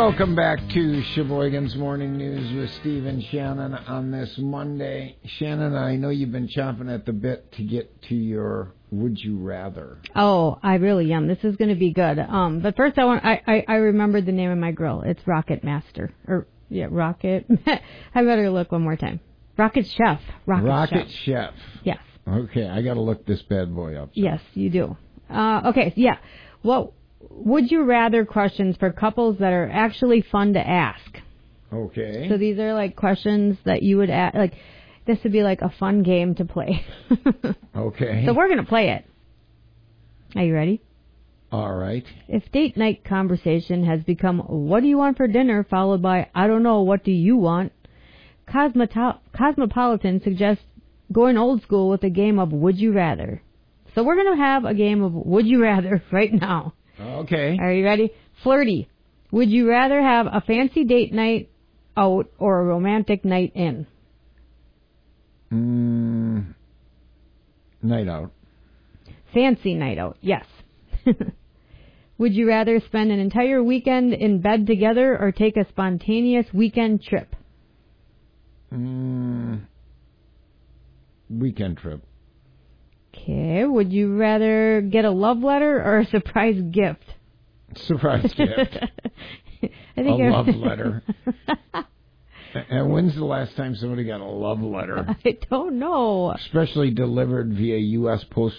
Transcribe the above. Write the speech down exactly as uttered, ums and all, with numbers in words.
Welcome back to Sheboygan's Morning News with Steve and Shannon on this Monday. Shannon, I know you've been chomping at the bit to get to your Would You Rather. Oh, I really am. This is going to be good. Um, but first, I want I, I, I remembered the name of my grill. It's Rocket Master. Or, yeah, Rocket. I better look one more time. Rocket Chef. Rocket, Rocket Chef. Chef. Yes. Okay, I got to look this bad boy up. So. Yes, you do. Uh, okay, yeah. What would you rather questions for couples that are actually fun to ask? Okay. So these are like questions that you would ask. Like, this would be like a fun game to play. Okay. So we're going to play it. Are you ready? All right. If date night conversation has become, what do you want for dinner, followed by, I don't know, what do you want? Cosmoto- Cosmopolitan suggests going old school with a game of Would You Rather. So we're going to have a game of Would You Rather right now. Okay. Are you ready? Flirty. Would you rather have a fancy date night out or a romantic night in? Mm, night out. Fancy night out, yes. Would you rather spend an entire weekend in bed together or take a spontaneous weekend trip? Mm, weekend trip. Okay. Would you rather get a love letter or a surprise gift? Surprise gift. I think a love letter. And when's the last time somebody got a love letter? I don't know. Especially delivered via U S Postal